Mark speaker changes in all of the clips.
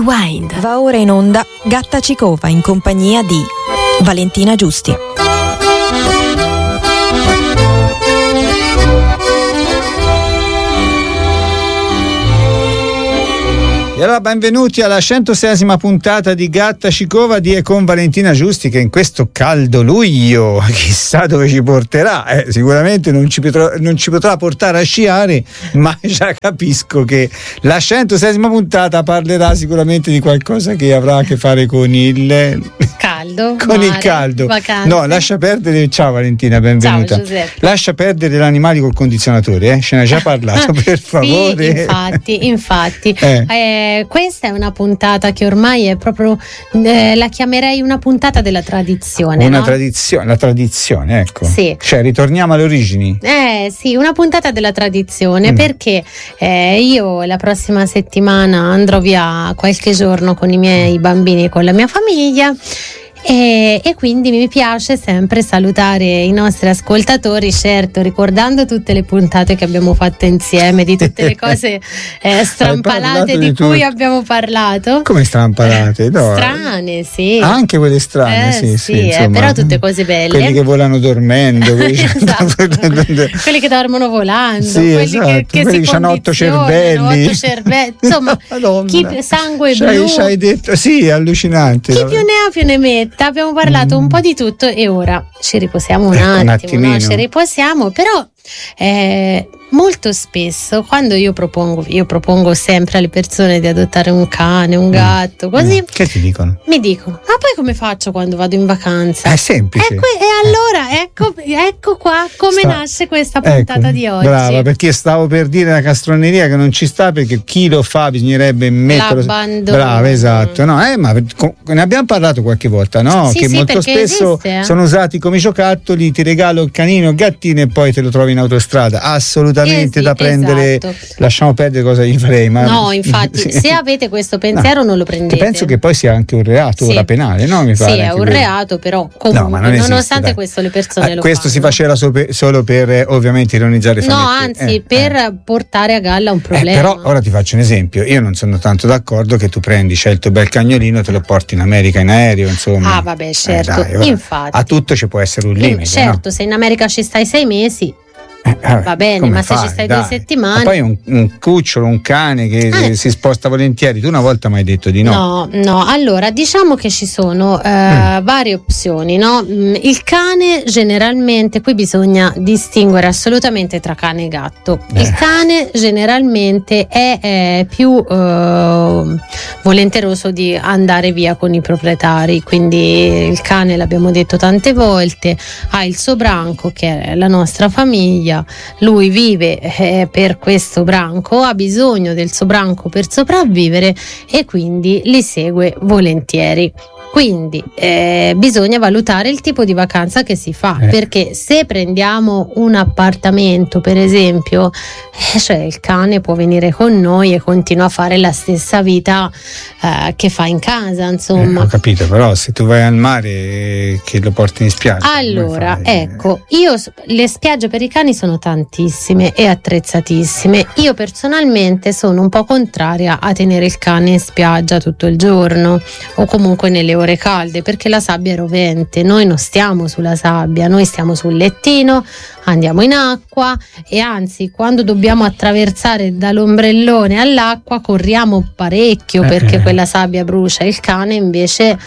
Speaker 1: Rewind.
Speaker 2: Va ora in onda Gatta Cicova in compagnia di Valentina Giusti.
Speaker 3: E allora benvenuti alla 106esima puntata di Gatta Cicova di e con Valentina Giusti, che in questo caldo luglio chissà dove ci porterà. Sicuramente non ci potrà portare a sciare, ma già capisco che la 106esima puntata parlerà sicuramente di qualcosa che avrà a che fare con il
Speaker 4: caldo,
Speaker 3: con
Speaker 4: mare,
Speaker 3: il caldo.
Speaker 4: Vacanze.
Speaker 3: No, lascia perdere. Ciao Valentina, benvenuta.
Speaker 4: Ciao Giuseppe.
Speaker 3: Lascia perdere gli animali col condizionatore, ce ne hai già parlato, per favore.
Speaker 4: Sì, infatti. Questa è una puntata che ormai è proprio, la chiamerei una puntata della tradizione.
Speaker 3: Una
Speaker 4: no?
Speaker 3: tradizione, la tradizione, ecco.
Speaker 4: Sì.
Speaker 3: Cioè, ritorniamo alle origini.
Speaker 4: Sì, una puntata della tradizione, perché io la prossima settimana andrò via qualche giorno con i miei bambini e con la mia famiglia. E quindi mi piace sempre salutare i nostri ascoltatori, certo ricordando tutte le puntate che abbiamo fatto insieme, di tutte le cose strampalate di cui abbiamo parlato.
Speaker 3: Come strampalate? No.
Speaker 4: Strane, sì.
Speaker 3: Anche quelle strane, sì, insomma,
Speaker 4: però tutte cose belle.
Speaker 3: Quelli che volano dormendo,
Speaker 4: esatto. Quelli che dormono volando,
Speaker 3: sì,
Speaker 4: quelli
Speaker 3: esatto.
Speaker 4: che
Speaker 3: quelli
Speaker 4: si
Speaker 3: hanno 8 cervelli.
Speaker 4: Insomma, chi sangue blu.
Speaker 3: Ci hai detto, sì, è allucinante.
Speaker 4: Chi più ne ha più ne metta. Abbiamo parlato un po' di tutto e ora ci riposiamo un attimo, no? Ci riposiamo, però molto spesso quando io propongo sempre alle persone di adottare un cane, un gatto, così.
Speaker 3: Che ti dicono?
Speaker 4: Mi dicono: ma poi come faccio quando vado in vacanza?
Speaker 3: È semplice.
Speaker 4: E allora ecco qua come nasce questa puntata di oggi.
Speaker 3: Brava, perché stavo per dire una castroneria che non ci sta, perché chi lo fa bisognerebbe metterlo.
Speaker 4: L'abbandono.
Speaker 3: Brava, esatto. No, ma ne abbiamo parlato qualche volta, no?
Speaker 4: Sì,
Speaker 3: che molto spesso
Speaker 4: esiste,
Speaker 3: sono usati come giocattoli, ti regalo il canino, il gattino e poi te lo trovi in autostrada. Assolutamente da prendere.
Speaker 4: Esatto.
Speaker 3: Lasciamo perdere cosa gli farei. Ma
Speaker 4: no, infatti,
Speaker 3: sì.
Speaker 4: Se avete questo pensiero non lo prendete.
Speaker 3: Penso che poi sia anche un reato ora penale, no? Mi pare.
Speaker 4: Sì, è un reato, però comunque, nonostante questo le persone lo
Speaker 3: questo
Speaker 4: fanno.
Speaker 3: Si faceva solo per ovviamente ironizzare i
Speaker 4: No, anzi, per portare a galla un problema.
Speaker 3: Però ora ti faccio un esempio. Io non sono tanto d'accordo che tu c'hai il tuo bel cagnolino e te lo porti in America in aereo, insomma.
Speaker 4: Ah, vabbè, certo.
Speaker 3: Dai,
Speaker 4: infatti.
Speaker 3: A tutto ci può essere un limite.
Speaker 4: Certo,
Speaker 3: no?
Speaker 4: Se in America ci stai 6 mesi. Va bene, ma se ci stai 2 settimane.
Speaker 3: Ma poi un cucciolo, un cane che si sposta volentieri. Tu una volta mi hai detto di no.
Speaker 4: No, allora diciamo che ci sono varie opzioni, no? Il cane generalmente, qui bisogna distinguere assolutamente tra cane e gatto. Il cane generalmente è più volenteroso di andare via con i proprietari, quindi il cane, l'abbiamo detto tante volte, ha il suo branco che è la nostra famiglia. Lui vive per questo branco, ha bisogno del suo branco per sopravvivere e quindi li segue volentieri. Quindi bisogna valutare il tipo di vacanza che si fa, perché se prendiamo un appartamento, per esempio, cioè il cane può venire con noi e continua a fare la stessa vita che fa in casa, insomma.
Speaker 3: Ho capito, però se tu vai al mare che lo porti in spiaggia.
Speaker 4: Allora, le spiagge per i cani sono tantissime e attrezzatissime. Io personalmente sono un po' contraria a tenere il cane in spiaggia tutto il giorno o comunque nelle ore calde, perché la sabbia è rovente. Noi non stiamo sulla sabbia, noi stiamo sul lettino, andiamo in acqua e anzi quando dobbiamo attraversare dall'ombrellone all'acqua corriamo parecchio perché quella sabbia brucia. Il cane invece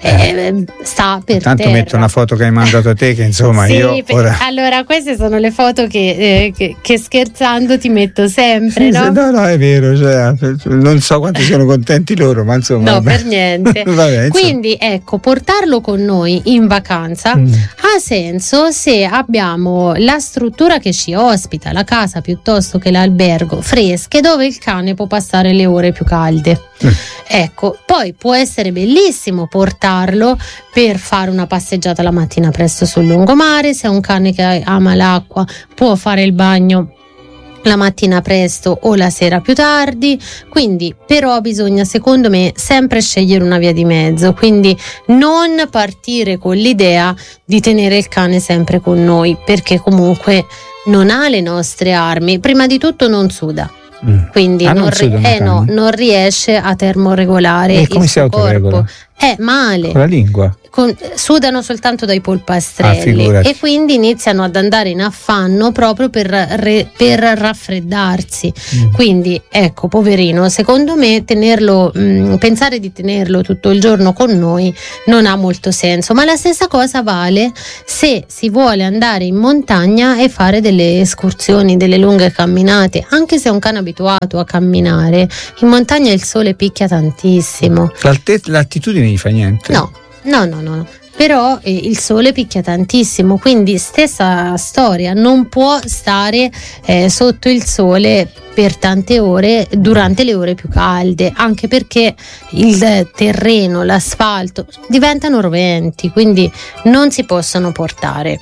Speaker 4: sta per
Speaker 3: tanto
Speaker 4: terra.
Speaker 3: metto una foto che hai mandato a te che insomma
Speaker 4: allora queste sono le foto che scherzando ti metto sempre, no?
Speaker 3: No, è vero, cioè, non so quanto sono contenti loro, ma insomma
Speaker 4: no, per niente.
Speaker 3: Vabbè,
Speaker 4: quindi ecco, portarlo con noi in vacanza ha senso se abbiamo la struttura che ci ospita, la casa piuttosto che l'albergo, fresche, dove il cane può passare le ore più calde. Ecco, poi può essere bellissimo portarlo per fare una passeggiata la mattina presto sul lungomare. Se è un cane che ama l'acqua, può fare il bagno la mattina presto o la sera più tardi. Quindi però bisogna, secondo me, sempre scegliere una via di mezzo, quindi non partire con l'idea di tenere il cane sempre con noi, perché comunque non ha le nostre armi. Prima di tutto non suda, quindi non riesce a termoregolare
Speaker 3: e come
Speaker 4: il
Speaker 3: si
Speaker 4: suo
Speaker 3: autoregola?
Speaker 4: corpo. Male.
Speaker 3: Con la lingua?
Speaker 4: Sudano soltanto dai polpastrelli e quindi iniziano ad andare in affanno proprio per raffreddarsi. Quindi ecco, poverino, secondo me pensare di tenerlo tutto il giorno con noi non ha molto senso, ma la stessa cosa vale se si vuole andare in montagna e fare delle escursioni, delle lunghe camminate. Anche se è un cane abituato a camminare, in montagna il sole picchia tantissimo.
Speaker 3: L'attitudine gli fa niente?
Speaker 4: No. Però il sole picchia tantissimo, quindi stessa storia, non può stare sotto il sole per tante ore durante le ore più calde, anche perché il terreno, l'asfalto diventano roventi, quindi non si possono portare.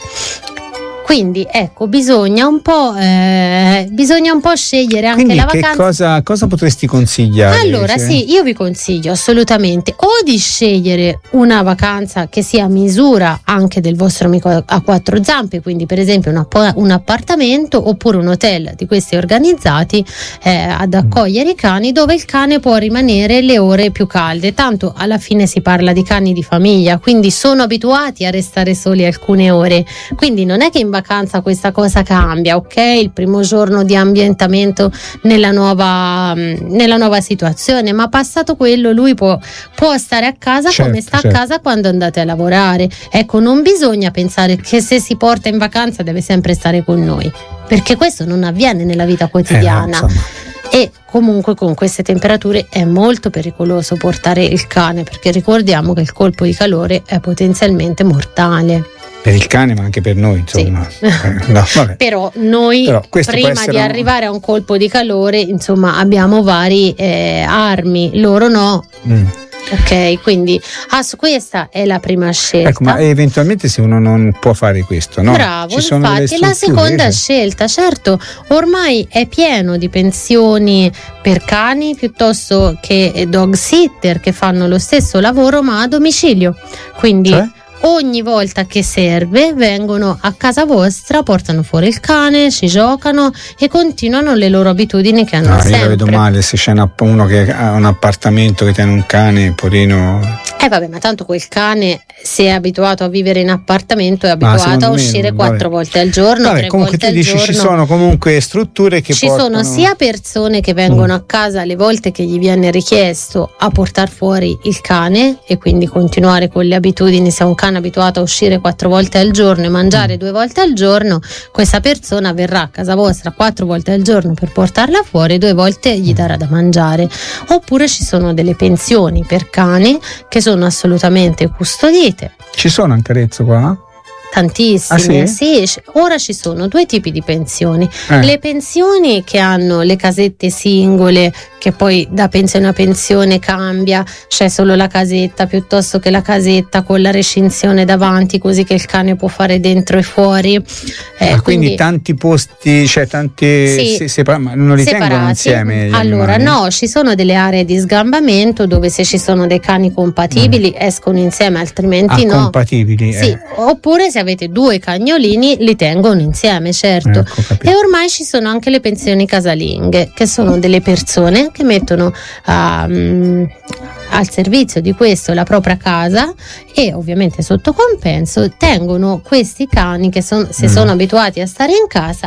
Speaker 4: Quindi ecco, bisogna un po' scegliere anche
Speaker 3: quindi
Speaker 4: la vacanza.
Speaker 3: Cosa potresti consigliare?
Speaker 4: Allora sì, io vi consiglio assolutamente o di scegliere una vacanza che sia a misura anche del vostro amico a quattro zampe, quindi per esempio un appartamento oppure un hotel di questi organizzati ad accogliere i cani, dove il cane può rimanere le ore più calde, tanto alla fine si parla di cani di famiglia, quindi sono abituati a restare soli alcune ore, quindi non è che in vacanza questa cosa cambia, ok? Il primo giorno di ambientamento nella nuova situazione, ma passato quello lui può stare a casa come sta a casa quando andate a lavorare. Ecco, non bisogna pensare che se si porta in vacanza deve sempre stare con noi, perché questo non avviene nella vita quotidiana. E comunque con queste temperature è molto pericoloso portare il cane, perché ricordiamo che il colpo di calore è potenzialmente mortale.
Speaker 3: Per il cane, ma anche per noi, insomma. Sì.
Speaker 4: Però noi, prima di arrivare a un colpo di calore, insomma, abbiamo vari armi, loro no. Ok, quindi questa è la prima scelta.
Speaker 3: Ecco, ma eventualmente se uno non può fare questo, no?
Speaker 4: Bravo, infatti la seconda scelta, certo, ormai è pieno di pensioni per cani piuttosto che dog sitter che fanno lo stesso lavoro ma a domicilio. Quindi ogni volta che serve vengono a casa vostra, portano fuori il cane, ci giocano e continuano le loro abitudini che hanno sempre.
Speaker 3: Io la vedo male se c'è uno che ha un appartamento che tiene un cane, porino.
Speaker 4: Vabbè, ma tanto quel cane, se è abituato a vivere in appartamento, è abituato a uscire 4 volte al giorno, 3
Speaker 3: comunque
Speaker 4: volte al giorno.
Speaker 3: Ci sono comunque strutture che
Speaker 4: ci sono sia persone che vengono a casa le volte che gli viene richiesto a portare fuori il cane e quindi continuare con le abitudini. Se è un cane abituato a uscire 4 volte al giorno e mangiare 2 volte al giorno, questa persona verrà a casa vostra 4 volte al giorno per portarla fuori, 2 volte gli darà da mangiare. Oppure ci sono delle pensioni per cani che sono assolutamente custodite.
Speaker 3: Ci sono anche Arezzo qua?
Speaker 4: Tantissime, sì. Ora ci sono 2 tipi di pensioni. Le pensioni che hanno le casette singole, che poi da pensione a pensione cambia, c'è solo la casetta piuttosto che la casetta con la recinzione davanti, così che il cane può fare dentro e fuori.
Speaker 3: Quindi tanti posti, cioè tanti ma non li tengono insieme?
Speaker 4: Allora no, ci sono delle aree di sgambamento dove se ci sono dei cani compatibili escono insieme, altrimenti no.
Speaker 3: Compatibili?
Speaker 4: Sì, oppure se avete 2 cagnolini li tengono insieme, certo. E ormai ci sono anche le pensioni casalinghe, che sono delle persone che mettono al servizio di questo la propria casa e ovviamente sotto compenso tengono questi cani che se sono abituati a stare in casa.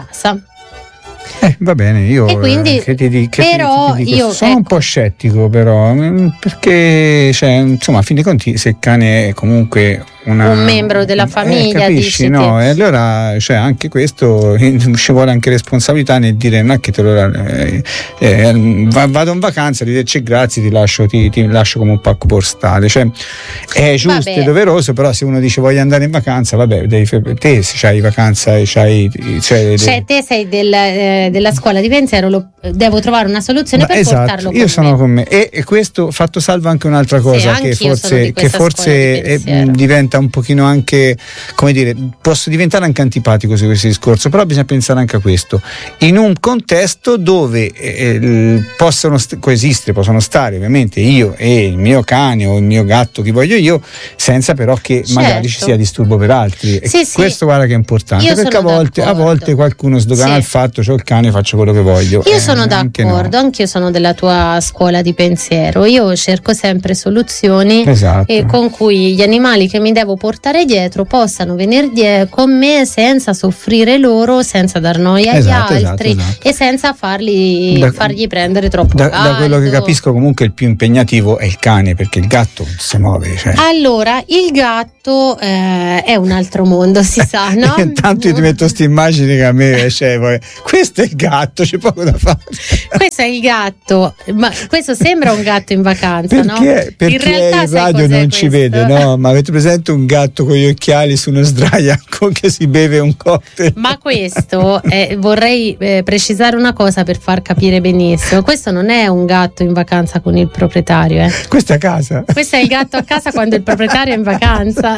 Speaker 3: Va bene, io
Speaker 4: quindi,
Speaker 3: io sono un po' scettico, però, perché insomma, a fin dei conti, se il cane è comunque un membro della famiglia, capisci, no? E allora anche questo ci vuole anche responsabilità nel dire non è che te lo vado in vacanza, dice grazie, ti lascio come un pacco postale, è giusto e doveroso, però se uno dice voglio andare in vacanza, vabbè, te se c'hai vacanza e te
Speaker 4: sei della scuola di pensiero, devo trovare una soluzione per portarlo con
Speaker 3: io sono con me e questo fatto salvo anche un'altra cosa che forse diventa diventa un pochino anche, come dire, posso diventare anche antipatico su questo discorso, però bisogna pensare anche a questo, in un contesto dove possono stare ovviamente io e il mio cane o il mio gatto, chi voglio io, senza però che magari ci sia disturbo per altri.
Speaker 4: Sì,
Speaker 3: e questo guarda che è importante, perché a volte qualcuno sdogana il fatto, c'ho il cane, faccio quello che voglio.
Speaker 4: Io sono d'accordo, anch'io sono della tua scuola di pensiero, io cerco sempre soluzioni con cui gli animali che mi devo portare dietro possano venire con me senza soffrire loro, senza dar noia agli altri e senza fargli prendere troppo caldo.
Speaker 3: Da quello che capisco comunque il più impegnativo è il cane, perché il gatto si muove.
Speaker 4: Allora, il gatto è un altro mondo, si sa, no?
Speaker 3: Intanto io ti metto queste immagini che a me questo è il gatto, c'è poco da fare.
Speaker 4: Questo è il gatto, ma questo sembra un gatto in vacanza, no?
Speaker 3: Perché
Speaker 4: in realtà
Speaker 3: in radio non ci vede, no? Ma avete presente un gatto con gli occhiali su uno sdraiaco che si beve un cocktail?
Speaker 4: Ma questo vorrei precisare una cosa per far capire benissimo, questo non è un gatto in vacanza con il proprietario,
Speaker 3: Questo è a casa.
Speaker 4: Questo è il gatto a casa quando il proprietario è in vacanza.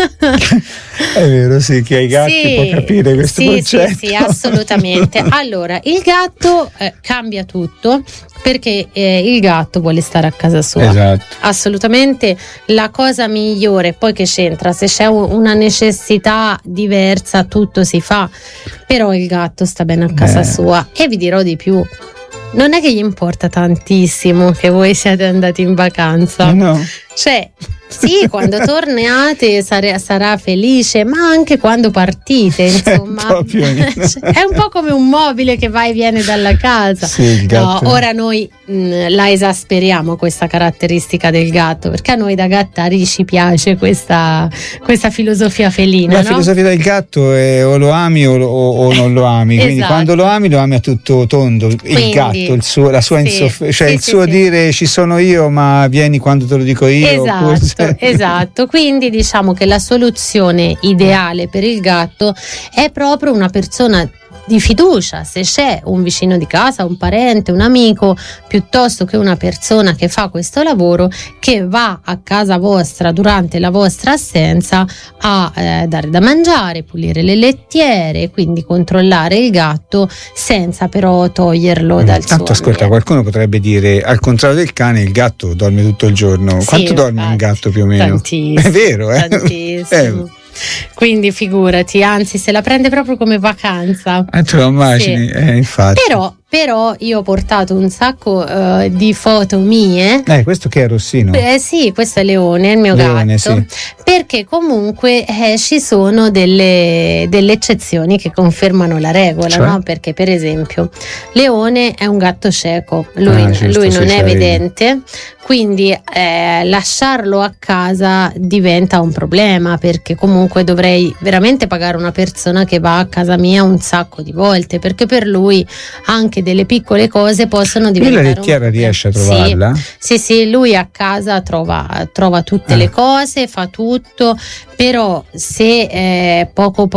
Speaker 3: È vero, sì, chi ha i gatti può capire questo concetto.
Speaker 4: Sì, assolutamente. Allora, il gatto cambia tutto, perché il gatto vuole stare a casa sua.
Speaker 3: Esatto.
Speaker 4: Assolutamente la cosa migliore, poi che c'entra, se c'è una necessità diversa tutto si fa, però il gatto sta bene a casa sua. E vi dirò di più, non è che gli importa tantissimo che voi siate andati in vacanza.
Speaker 3: No.
Speaker 4: Cioè, sì, quando tornate sarà felice, ma anche quando partite, insomma. È un po' come un mobile che va e viene dalla casa.
Speaker 3: Sì, il gatto.
Speaker 4: No, ora noi la esasperiamo questa caratteristica del gatto, perché a noi da gattari ci piace questa filosofia felina.
Speaker 3: La filosofia del gatto è o lo ami o non lo ami. Quindi quando lo ami a tutto tondo. Il gatto, la sua il suo dire ci sono io, ma vieni quando te lo dico io.
Speaker 4: Esatto, quindi diciamo che la soluzione ideale per il gatto è proprio una persona di fiducia, se c'è un vicino di casa, un parente, un amico, piuttosto che una persona che fa questo lavoro, che va a casa vostra durante la vostra assenza a dare da mangiare, pulire le lettiere, quindi controllare il gatto senza però toglierlo dal suo
Speaker 3: ambiente. Ascolta, qualcuno potrebbe dire, al contrario del cane, il gatto dorme tutto il giorno. Quanto dorme un gatto più o meno?
Speaker 4: Tantissimo.
Speaker 3: È vero,
Speaker 4: Tantissimo. Quindi figurati, anzi se la prende proprio come vacanza.
Speaker 3: Tu lo immagini? Infatti.
Speaker 4: Però io ho portato un sacco di foto mie.
Speaker 3: Questo che è Rossino?
Speaker 4: Sì, questo è Leone, il mio gatto. Sì. Perché comunque ci sono delle eccezioni che confermano la regola, no? Perché per esempio Leone è un gatto cieco, lui non è vedente, quindi lasciarlo a casa diventa un problema, perché comunque dovrei veramente pagare una persona che va a casa mia un sacco di volte, perché per lui anche delle piccole cose possono diventare.
Speaker 3: Lui la lettiera riesce a trovarla?
Speaker 4: Sì, lui a casa trova tutte le cose, fa tutto, però se poco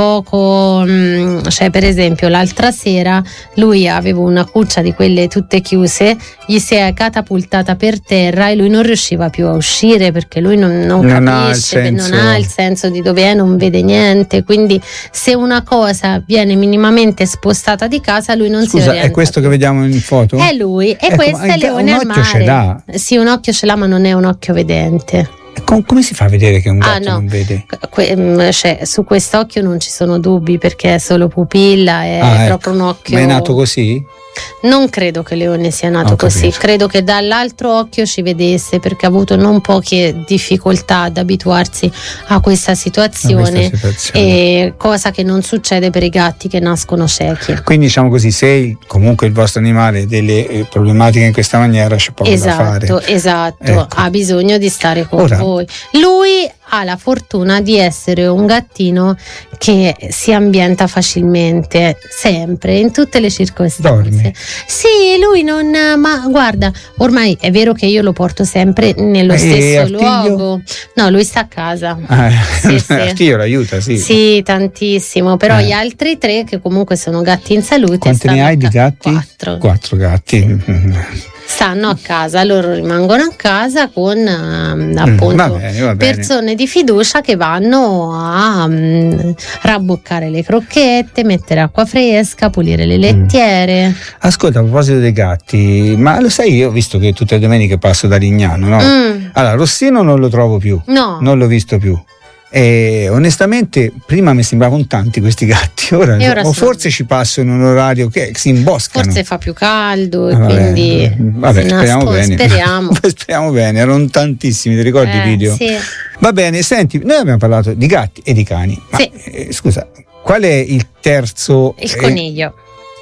Speaker 4: cioè per esempio l'altra sera lui aveva una cuccia di quelle tutte chiuse, gli si è catapultata per terra e lui non riusciva più a uscire, perché lui non capisce, non ha il senso di dove è, non vede niente, quindi se una cosa viene minimamente spostata di casa lui non si orienta.
Speaker 3: È questo che vediamo in foto?
Speaker 4: È lui, e questo è Leone al mare. Un occhio ce l'ha. Sì, un occhio ce l'ha, ma non è un occhio vedente.
Speaker 3: Come si fa a vedere che un gatto non vede?
Speaker 4: Cioè, su quest'occhio non ci sono dubbi, perché è solo pupilla, è proprio un occhio.
Speaker 3: Ma è nato così?
Speaker 4: Non credo che Leone sia nato così, credo che dall'altro occhio ci vedesse, perché ha avuto non poche difficoltà ad abituarsi a questa situazione. E cosa che non succede per i gatti che nascono ciechi.
Speaker 3: Quindi diciamo così, se comunque il vostro animale ha delle problematiche in questa maniera, c'è poco da fare.
Speaker 4: Esatto,
Speaker 3: ecco.
Speaker 4: Ha bisogno di stare con voi. Lui ha la fortuna di essere un gattino che si ambienta facilmente, sempre, in tutte le circostanze.
Speaker 3: Dorme.
Speaker 4: Sì, lui ma guarda, ormai è vero che io lo porto sempre nello stesso luogo. No, lui sta a casa.
Speaker 3: Sì. Artiglio l'aiuta, sì.
Speaker 4: Sì, tantissimo, però gli altri 3 che comunque sono gatti in salute.
Speaker 3: Quanti ne hai di gatti?
Speaker 4: 4.
Speaker 3: 4 gatti.
Speaker 4: stanno a casa, loro rimangono a casa con appunto
Speaker 3: va bene.
Speaker 4: persone di fiducia che vanno a rabboccare le crocchette, mettere acqua fresca, pulire le lettiere.
Speaker 3: Ascolta, a proposito dei gatti, ma lo sai, io ho visto che tutte le domeniche passo da Lignano, no? Allora, Rossino non lo trovo più, non l'ho visto più. E onestamente prima mi sembravano tanti questi gatti, ora o forse ci passo in un orario che si imboscano,
Speaker 4: forse fa più caldo e quindi
Speaker 3: speriamo bene, erano tantissimi, ti ricordi i video?
Speaker 4: Sì.
Speaker 3: Va bene, senti, noi abbiamo parlato di gatti e di cani, ma scusa, qual è il terzo?
Speaker 4: Il coniglio.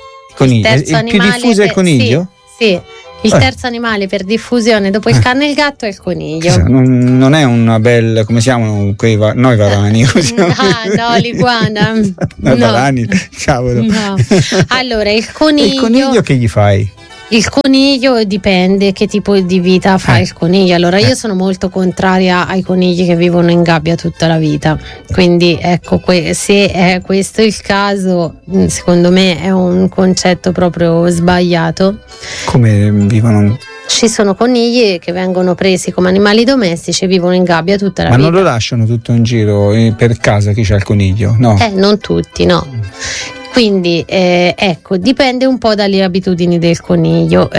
Speaker 3: Il più diffuso è il coniglio?
Speaker 4: Sì. Il terzo animale per diffusione dopo il cane e il gatto è il coniglio.
Speaker 3: Non è una bella, come si chiamano quei noi varani?
Speaker 4: No, l'iguana.
Speaker 3: Varani, cavolo.
Speaker 4: No. Allora, il coniglio.
Speaker 3: Il coniglio che gli fai?
Speaker 4: Il coniglio dipende che tipo di vita fa il coniglio. Allora, io sono molto contraria ai conigli che vivono in gabbia tutta la vita. Quindi, ecco, se è questo il caso, secondo me è un concetto proprio sbagliato.
Speaker 3: Come vivono?
Speaker 4: Ci sono conigli che vengono presi come animali domestici e vivono in gabbia tutta la vita.
Speaker 3: Ma non lo lasciano tutto in giro per casa chi c'ha il coniglio? No.
Speaker 4: Non tutti, no. Quindi ecco, dipende un po' dalle abitudini del coniglio.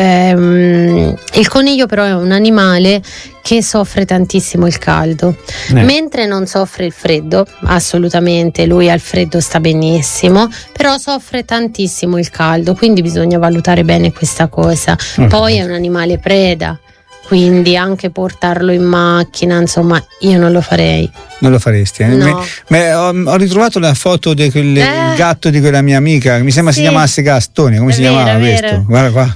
Speaker 4: Il coniglio però è un animale che soffre tantissimo il caldo, mentre non soffre il freddo, assolutamente, lui al freddo sta benissimo, però soffre tantissimo il caldo, quindi bisogna valutare bene questa cosa. Poi è un animale preda, quindi anche portarlo in macchina, insomma, io non lo farei.
Speaker 3: Non lo faresti?
Speaker 4: No.
Speaker 3: Ho ritrovato la foto del gatto di quella mia amica, che mi sembra si chiamasse Gastone. Come si chiamava questo? Guarda qua,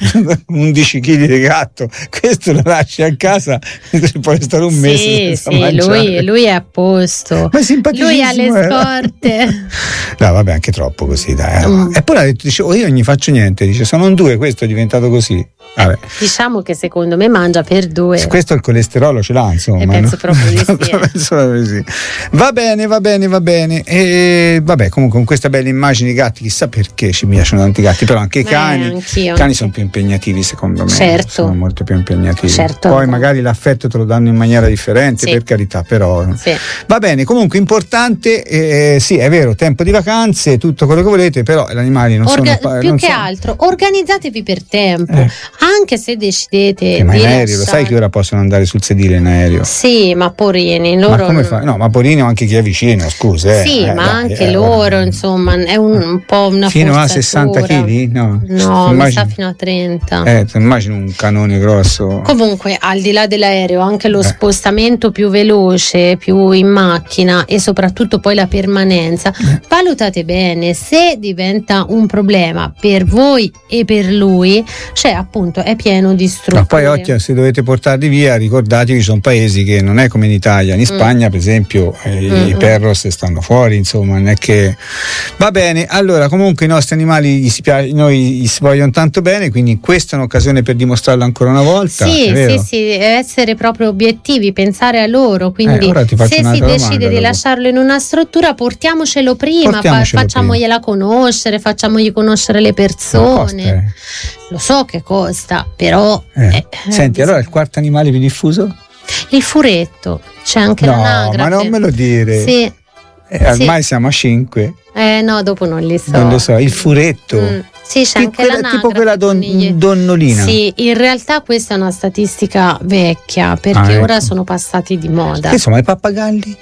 Speaker 3: 11 kg di gatto, questo lo lasci a casa e puoi stare un mese senza mangiare.
Speaker 4: Lui è a posto.
Speaker 3: Ma è simpaticissimo.
Speaker 4: Lui ha le scorte.
Speaker 3: No, vabbè, anche troppo così, dai. E poi ha detto, dice, io non gli faccio niente, dice, sono un 2, questo è diventato così. Vabbè.
Speaker 4: Diciamo che secondo me mangia per 2.
Speaker 3: Questo il colesterolo ce l'ha, insomma.
Speaker 4: Penso proprio di sì.
Speaker 3: Penso proprio di sì. Va bene. E vabbè, comunque con questa bella immagine di gatti, chissà perché ci piacciono tanti gatti, però anche i cani. I cani sono più impegnativi, secondo me.
Speaker 4: Certo.
Speaker 3: Sono molto più impegnativi.
Speaker 4: Certo.
Speaker 3: Poi magari l'affetto te lo danno in maniera differente, per carità, però.
Speaker 4: Sì.
Speaker 3: Va bene, comunque importante, sì, è vero, tempo di vacanze, tutto quello che volete, però gli animali non sono.
Speaker 4: Più che altro, organizzatevi per tempo. Anche se decidete
Speaker 3: ma
Speaker 4: di
Speaker 3: in aereo, lo sai che ora possono andare sul sedile in aereo?
Speaker 4: Sì, ma porini, loro.
Speaker 3: Ma come fai? No, ma porini anche chi è vicino, scusa.
Speaker 4: Sì, ma anche loro, insomma, è un po' una
Speaker 3: fino a 60 kg?
Speaker 4: No, mi sa fino a 30.
Speaker 3: Ti immagini un canone grosso.
Speaker 4: Comunque, al di là dell'aereo, anche lo spostamento più veloce, più in macchina e soprattutto poi la permanenza, valutate bene se diventa un problema per voi e per lui, cioè appunto è pieno di strutture.
Speaker 3: Ma poi occhio, se dovete portarli via, ricordatevi che ci sono paesi che non è come in Italia. In Spagna per esempio i perros stanno fuori, insomma, non è che va bene. Allora, comunque i nostri animali noi gli si vogliono tanto bene, quindi questa è un'occasione per dimostrarlo ancora una volta.
Speaker 4: Sì, essere proprio obiettivi, pensare a loro, quindi se si decide di lasciarlo in una struttura, portiamocelo prima, facciamogliela conoscere, facciamogli conoscere le persone. Lo so che costa, però
Speaker 3: senti, allora il quarto animale più diffuso?
Speaker 4: Il furetto, c'è anche l'anagrafe.
Speaker 3: Ma non me lo dire.
Speaker 4: Sì.
Speaker 3: Ormai siamo a 5.
Speaker 4: No, dopo non li so.
Speaker 3: Non lo so, il furetto.
Speaker 4: Sì, c'è anche l'anagrafe.
Speaker 3: Tipo quella donnolina.
Speaker 4: Sì, in realtà questa è una statistica vecchia, perché ora sono passati di moda.
Speaker 3: Insomma, i pappagalli?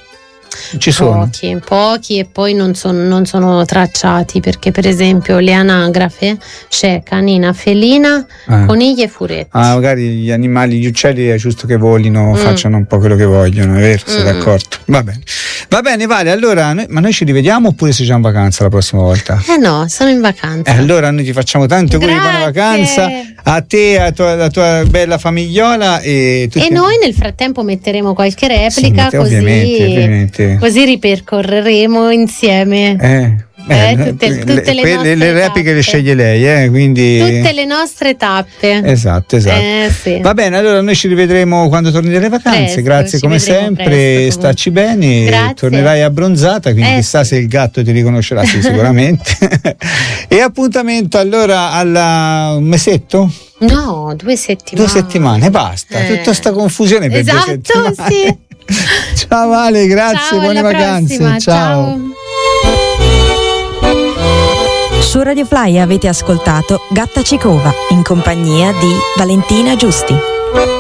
Speaker 3: Ci sono
Speaker 4: pochi e poi non sono tracciati, perché per esempio le anagrafe c'è canina, felina, conigli e furetti.
Speaker 3: Magari gli animali, gli uccelli è giusto che volino, facciano un po' quello che vogliono, è vero? Sei d'accordo? Va bene, Vale, allora ma noi ci rivediamo oppure se siamo in vacanza la prossima volta?
Speaker 4: No, sono in vacanza.
Speaker 3: Allora noi ti facciamo tanto auguri di buona vacanza a te, alla tua bella famigliola e
Speaker 4: noi nel frattempo metteremo qualche replica, così
Speaker 3: ovviamente.
Speaker 4: Così ripercorreremo insieme tutte
Speaker 3: le repliche le sceglie lei, quindi
Speaker 4: tutte le nostre tappe.
Speaker 3: Esatto.
Speaker 4: Sì.
Speaker 3: Va bene, allora noi ci rivedremo quando torni dalle vacanze.
Speaker 4: Presto,
Speaker 3: grazie come sempre,
Speaker 4: presto,
Speaker 3: starci bene.
Speaker 4: Grazie.
Speaker 3: Tornerai abbronzata, quindi chissà se il gatto ti riconoscerà. Sì, sicuramente. E appuntamento allora un mesetto?
Speaker 4: No, 2 settimane.
Speaker 3: 2 settimane, basta. Tutta sta confusione per 2 settimane.
Speaker 4: Sì.
Speaker 3: Ciao Vale, grazie,
Speaker 4: ciao,
Speaker 3: buone vacanze.
Speaker 4: Prossima,
Speaker 3: ciao.
Speaker 2: Su Radio Fly avete ascoltato Gatta Cicova in compagnia di Valentina Giusti.